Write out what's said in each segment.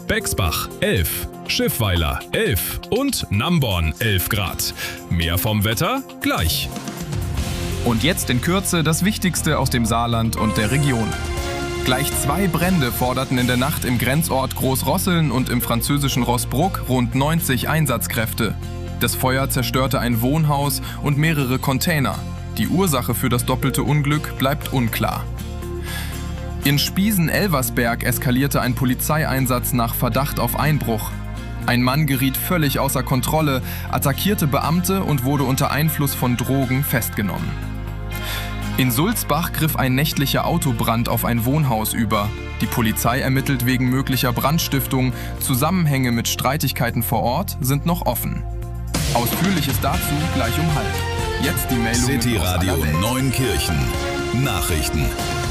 Bexbach 11, Schiffweiler 11 und Namborn 11 Grad. Mehr vom Wetter gleich. Und jetzt in Kürze das Wichtigste aus dem Saarland und der Region. Gleich 2 Brände forderten in der Nacht im Grenzort Großrosseln und im französischen Roßbruck rund 90 Einsatzkräfte. Das Feuer zerstörte ein Wohnhaus und mehrere Container. Die Ursache für das doppelte Unglück bleibt unklar. In Spiesen-Elversberg eskalierte ein Polizeieinsatz nach Verdacht auf Einbruch. Ein Mann geriet völlig außer Kontrolle, attackierte Beamte und wurde unter Einfluss von Drogen festgenommen. In Sulzbach griff ein nächtlicher Autobrand auf ein Wohnhaus über. Die Polizei ermittelt wegen möglicher Brandstiftung. Zusammenhänge mit Streitigkeiten vor Ort sind noch offen. Ausführliches dazu gleich um 12:30. Jetzt die Meldungen City aus Radio aller Welt. Neunkirchen. Nachrichten.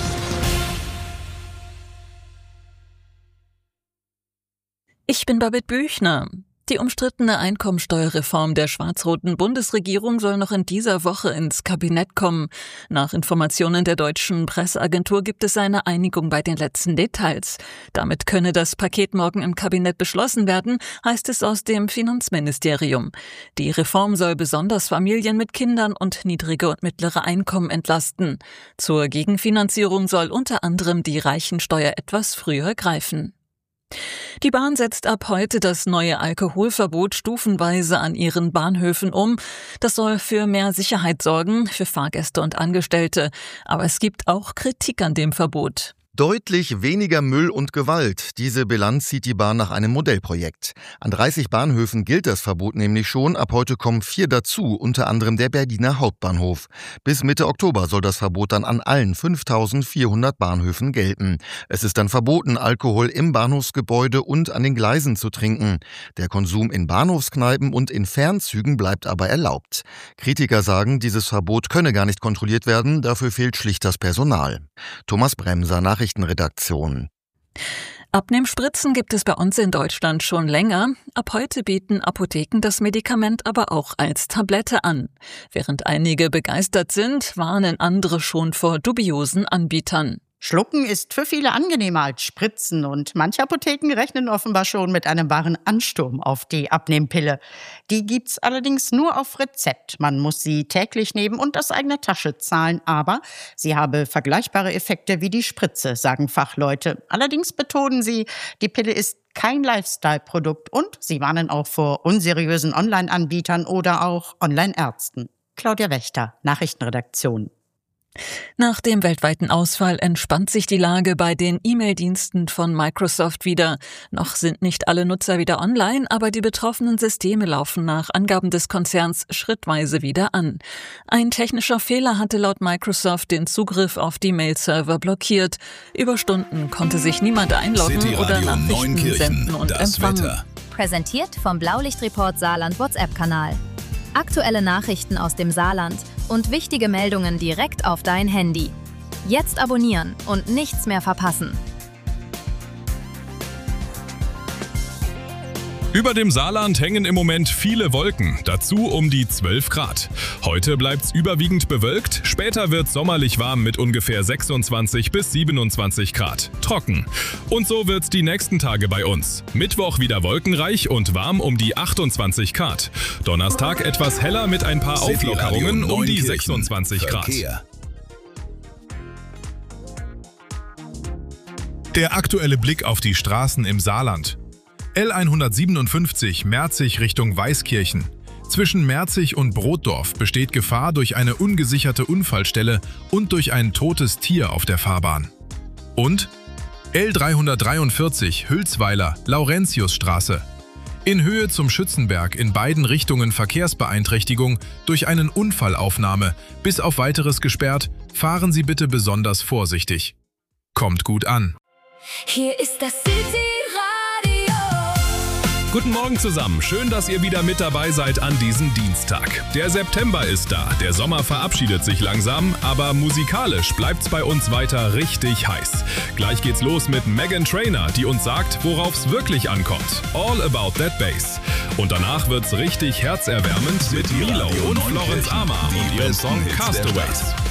Ich bin Babette Büchner. Die umstrittene Einkommensteuerreform der schwarz-roten Bundesregierung soll noch in dieser Woche ins Kabinett kommen. Nach Informationen der deutschen Presseagentur gibt es eine Einigung bei den letzten Details. Damit könne das Paket morgen im Kabinett beschlossen werden, heißt es aus dem Finanzministerium. Die Reform soll besonders Familien mit Kindern und niedrige und mittlere Einkommen entlasten. Zur Gegenfinanzierung soll unter anderem die Reichensteuer etwas früher greifen. Die Bahn setzt ab heute das neue Alkoholverbot stufenweise an ihren Bahnhöfen um. Das soll für mehr Sicherheit sorgen, für Fahrgäste und Angestellte. Aber es gibt auch Kritik an dem Verbot. Deutlich weniger Müll und Gewalt. Diese Bilanz zieht die Bahn nach einem Modellprojekt. An 30 Bahnhöfen gilt das Verbot nämlich schon. Ab heute kommen 4 dazu, unter anderem der Berliner Hauptbahnhof. Bis Mitte Oktober soll das Verbot dann an allen 5.400 Bahnhöfen gelten. Es ist dann verboten, Alkohol im Bahnhofsgebäude und an den Gleisen zu trinken. Der Konsum in Bahnhofskneipen und in Fernzügen bleibt aber erlaubt. Kritiker sagen, dieses Verbot könne gar nicht kontrolliert werden, dafür fehlt schlicht das Personal. Thomas Bremser, Nachrichtenredaktion. Abnehmspritzen gibt es bei uns in Deutschland schon länger. Ab heute bieten Apotheken das Medikament aber auch als Tablette an. Während einige begeistert sind, warnen andere schon vor dubiosen Anbietern. Schlucken ist für viele angenehmer als Spritzen und manche Apotheken rechnen offenbar schon mit einem wahren Ansturm auf die Abnehmpille. Die gibt's allerdings nur auf Rezept. Man muss sie täglich nehmen und aus eigener Tasche zahlen, aber sie habe vergleichbare Effekte wie die Spritze, sagen Fachleute. Allerdings betonen sie, die Pille ist kein Lifestyle-Produkt und sie warnen auch vor unseriösen Online-Anbietern oder auch Online-Ärzten. Claudia Wächter, Nachrichtenredaktion. Nach dem weltweiten Ausfall entspannt sich die Lage bei den E-Mail-Diensten von Microsoft wieder. Noch sind nicht alle Nutzer wieder online, aber die betroffenen Systeme laufen nach Angaben des Konzerns schrittweise wieder an. Ein technischer Fehler hatte laut Microsoft den Zugriff auf die Mail-Server blockiert. Über Stunden konnte sich niemand einloggen City oder Radio Nachrichten Neunkirchen. senden und Das empfangen. Wetter. Präsentiert vom Blaulichtreport Saarland WhatsApp-Kanal. Aktuelle Nachrichten aus dem Saarland und wichtige Meldungen direkt auf dein Handy. Jetzt abonnieren und nichts mehr verpassen. Über dem Saarland hängen im Moment viele Wolken, dazu um die 12 Grad. Heute bleibt's überwiegend bewölkt, später wird's sommerlich warm mit ungefähr 26 bis 27 Grad. Trocken. Und so wird's die nächsten Tage bei uns. Mittwoch wieder wolkenreich und warm um die 28 Grad. Donnerstag etwas heller mit ein paar City Auflockerungen Radio um die Neunkirchen. 26 Grad. Verkehr. Der aktuelle Blick auf die Straßen im Saarland. L157 Merzig Richtung Weißkirchen. Zwischen Merzig und Brotdorf besteht Gefahr durch eine ungesicherte Unfallstelle und durch ein totes Tier auf der Fahrbahn. Und L343 Hülsweiler Laurentiusstraße. In Höhe zum Schützenberg in beiden Richtungen Verkehrsbeeinträchtigung durch einen Unfallaufnahme. Bis auf Weiteres gesperrt, fahren Sie bitte besonders vorsichtig. Kommt gut an. Hier ist das City Radio. Guten Morgen zusammen, schön, dass ihr wieder mit dabei seid an diesem Dienstag. Der September ist da, der Sommer verabschiedet sich langsam, aber musikalisch bleibt's bei uns weiter richtig heiß. Gleich geht's los mit Meghan Trainor, die uns sagt, worauf's wirklich ankommt. All About That Bass. Und danach wird's richtig herzerwärmend mit Milo und Florence Amar und ihrem Song Castaways.